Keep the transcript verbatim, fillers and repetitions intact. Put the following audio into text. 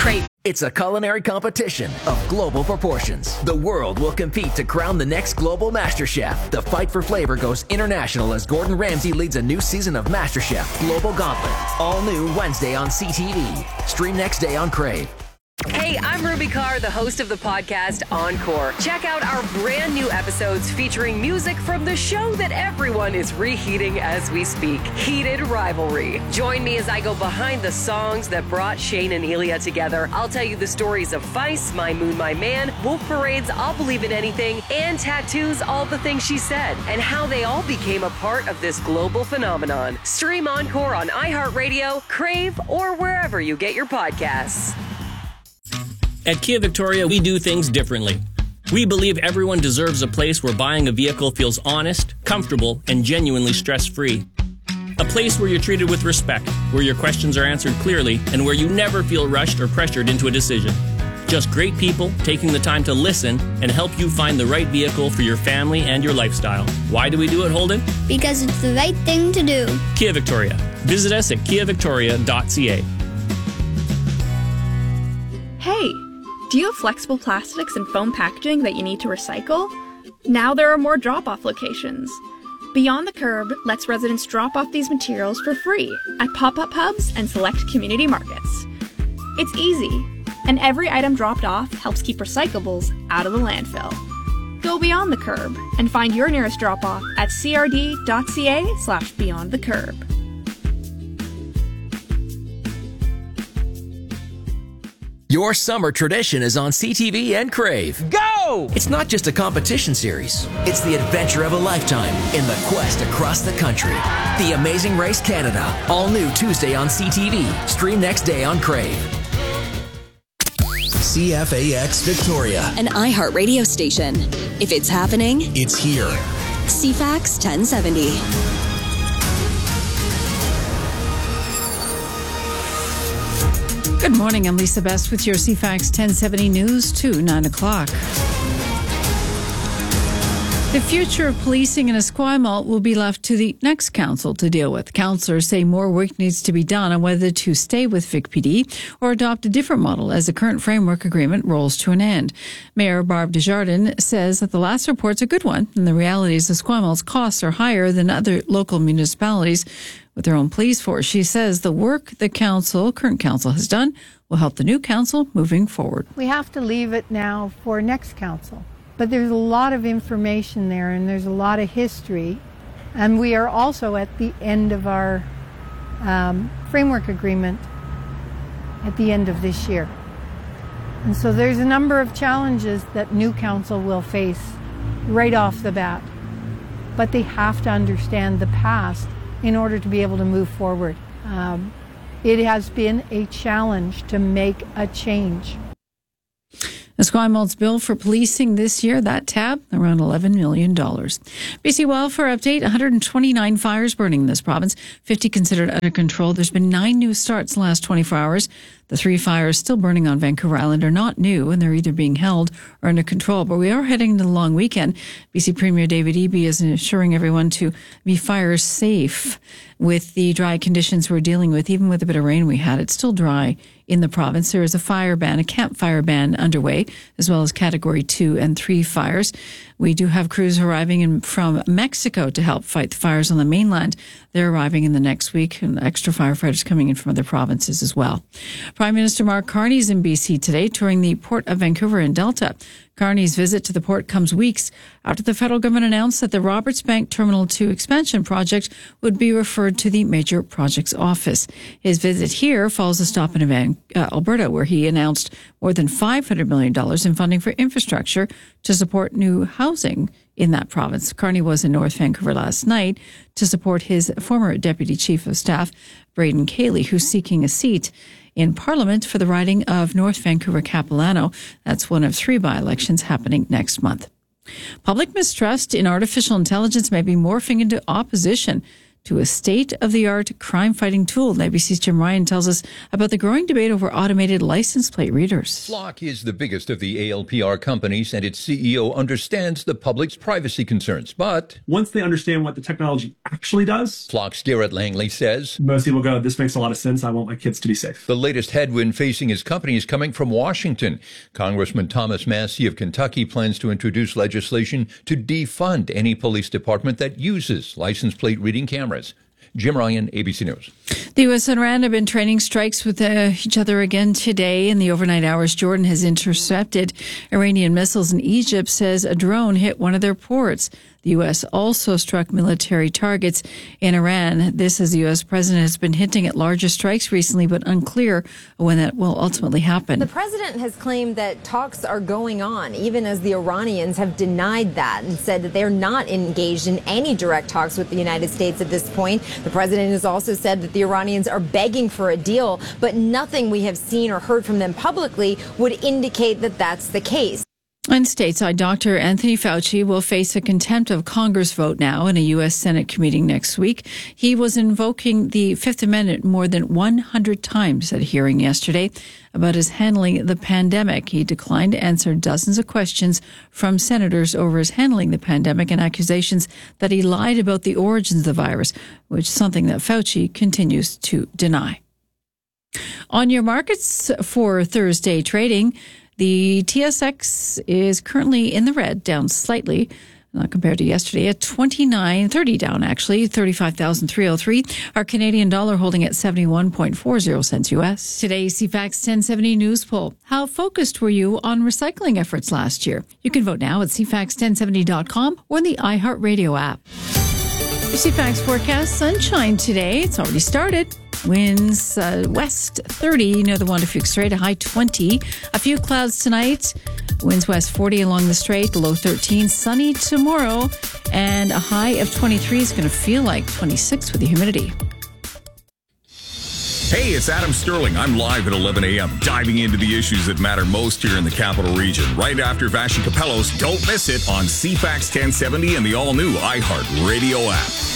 Crave. It's a culinary competition of global proportions. The world will compete to crown the next global Master Chef. The fight for flavor goes international as Gordon Ramsay leads a new season of MasterChef Global Gauntlet. All new Wednesday on C T V. Stream next day on Crave. Hey, I'm Ruby Carr, the host of the podcast Encore. Check out our brand new episodes featuring music from the show that everyone is reheating as we speak, Heated Rivalry. Join me as I go behind the songs that brought Shane and Elia together. I'll tell you the stories of Feist, My Moon, My Man, Wolf Parade's I'll Believe in Anything, and Tattoo's All the Things She Said, and how they all became a part of this global phenomenon. Stream Encore on iHeartRadio, Crave, or wherever you get your podcasts. At Kia Victoria, we do things differently. We believe everyone deserves a place where buying a vehicle feels honest, comfortable, and genuinely stress-free. A place where you're treated with respect, where your questions are answered clearly, and where you never feel rushed or pressured into a decision. Just great people taking the time to listen and help you find the right vehicle for your family and your lifestyle. Why do we do it, Holden? Because it's the right thing to do. Kia Victoria. Visit us at kia victoria dot c a. Hey! Do you have flexible plastics and foam packaging that you need to recycle? Now there are more drop-off locations. Beyond the Curb lets residents drop off these materials for free at pop-up hubs and select community markets. It's easy, and every item dropped off helps keep recyclables out of the landfill. Go beyond the curb and find your nearest drop-off at c r d dot c a slash beyond the curb. Your summer tradition is on C T V and Crave. Go! It's not just a competition series. It's the adventure of a lifetime in the quest across the country. The Amazing Race Canada. All new Tuesday on C T V. Stream next day on Crave. C F A X Victoria. An iHeart radio station. If it's happening, it's here. C FAX ten seventy. Good morning, I'm Lisa Best with your C FAX ten seventy News to nine o'clock. The future of policing in Esquimalt will be left to the next council to deal with. Councillors say more work needs to be done on whether to stay with Vic P D or adopt a different model as the current framework agreement rolls to an end. Mayor Barb Desjardins says that the last report's a good one, and the reality is Esquimalt's costs are higher than other local municipalities with their own police force. She says the work the council, current council, has done will help the new council moving forward. We have to leave it now for next council. But there's a lot of information there and there's a lot of history. And we are also at the end of our um, framework agreement at the end of this year. And so there's a number of challenges that new council will face right off the bat. But they have to understand the past in order to be able to move forward. Um, it has been a challenge to make a change. Esquimalt's bill for policing this year, that tab, around eleven million dollars. B C Wildfire Update, one hundred twenty-nine fires burning in this province, fifty considered under control. There's been nine new starts in the last twenty-four hours. The three fires still burning on Vancouver Island are not new, and they're either being held or under control. But we are heading into the long weekend. B C Premier David Eby is assuring everyone to be fire safe with the dry conditions we're dealing with. Even with a bit of rain we had, it's still dry in the province. There is a fire ban, a campfire ban underway, as well as category two and three fires. We do have crews arriving in from Mexico to help fight the fires on the mainland. They're arriving in the next week, and extra firefighters coming in from other provinces as well. Prime Minister Mark Carney is in B C today, touring the Port of Vancouver and Delta. Carney's visit to the port comes weeks after the federal government announced that the Roberts Bank Terminal two expansion project would be referred to the Major Projects Office. His visit here follows a stop in uh, Alberta, where he announced more than five hundred million dollars in funding for infrastructure to support new housing in that province. Carney was in North Vancouver last night to support his former Deputy Chief of Staff, Braden Cayley, who's seeking a seat in Parliament for the riding of North Vancouver-Capilano. That's one of three by-elections happening next month. Public mistrust in artificial intelligence may be morphing into opposition to a state-of-the-art crime-fighting tool. And A B C's Jim Ryan tells us about the growing debate over automated license plate readers. Flock is the biggest of the A L P R companies, and its C E O understands the public's privacy concerns. But once they understand what the technology actually does, Flock's Garrett Langley says, most people go, this makes a lot of sense. I want my kids to be safe. The latest headwind facing his company is coming from Washington. Congressman Thomas Massie of Kentucky plans to introduce legislation to defund any police department that uses license plate reading cameras. Jim Ryan, A B C News. The U S and Iran have been training strikes with uh, each other again today. In the overnight hours, Jordan has intercepted Iranian missiles, and Egypt says a drone hit one of their ports. The U S also struck military targets in Iran. This, as the U S president has been hinting at larger strikes recently, but unclear when that will ultimately happen. The president has claimed that talks are going on, even as the Iranians have denied that and said that they're not engaged in any direct talks with the United States at this point. The president has also said that the Iranians are begging for a deal, but nothing we have seen or heard from them publicly would indicate that that's the case. And stateside, Doctor Anthony Fauci will face a contempt of Congress vote now in a U S Senate committee next week. He was invoking the Fifth Amendment more than one hundred times at a hearing yesterday about his handling the pandemic. He declined to answer dozens of questions from senators over his handling the pandemic and accusations that he lied about the origins of the virus, which is something that Fauci continues to deny. On your markets for Thursday trading, the T S X is currently in the red, down slightly, not compared to yesterday, at twenty-nine thirty down, actually, thirty-five thousand three hundred three. Our Canadian dollar holding at seventy-one point four zero cents U S. Today's C FAX ten seventy News Poll. How focused were you on recycling efforts last year? You can vote now at c fax ten seventy dot com or in the iHeartRadio app. Your C FAX forecast, sunshine today. It's already started. Winds uh, west thirty near the Wanda Fuchs Strait, a high twenty. A few clouds tonight. Winds west forty along the strait, low thirteen. Sunny tomorrow, and a high of twenty-three is going to feel like twenty-six with the humidity. Hey, it's Adam Sterling. I'm live at eleven a.m. diving into the issues that matter most here in the Capital Region. Right after Vashi Capellos, don't miss it on C FAX ten seventy and the all-new iHeart Radio app.